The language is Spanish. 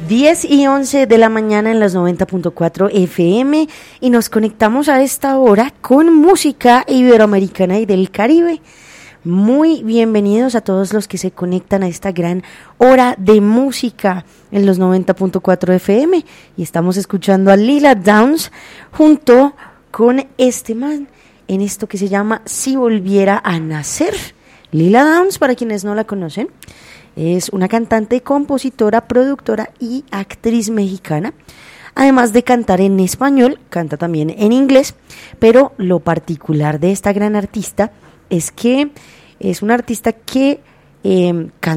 10:11 de la mañana en las 90.4 FM y nos conectamos a esta hora con música iberoamericana y del Caribe. Muy bienvenidos a todos los que se conectan a esta gran hora de música en los 90.4 FM y estamos escuchando a Lila Downs junto con este man en esto que se llama Si Volviera a Nacer. Lila Downs, para quienes no la conocen, es una cantante, compositora, productora y actriz mexicana. Además de cantar en español, canta también en inglés, pero lo particular de esta gran artista es que es una artista que canta